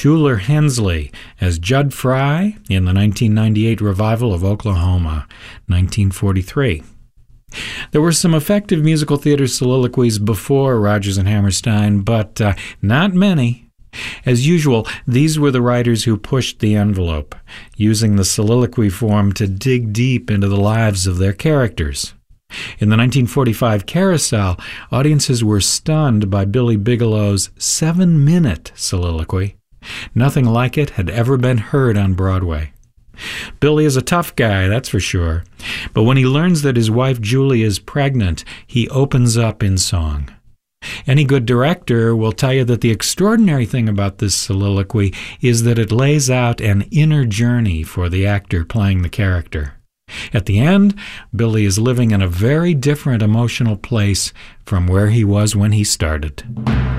Shuler Hensley as Judd Fry in the 1998 revival of Oklahoma, 1943. There were some effective musical theater soliloquies before Rodgers and Hammerstein, but not many. As usual, these were the writers who pushed the envelope, using the soliloquy form to dig deep into the lives of their characters. In the 1945 Carousel, audiences were stunned by Billy Bigelow's 7-minute soliloquy. Nothing like it had ever been heard on Broadway. Billy is a tough guy, that's for sure. But when he learns that his wife Julie is pregnant, he opens up in song. Any good director will tell you that the extraordinary thing about this soliloquy is that it lays out an inner journey for the actor playing the character. At the end, Billy is living in a very different emotional place from where he was when he started.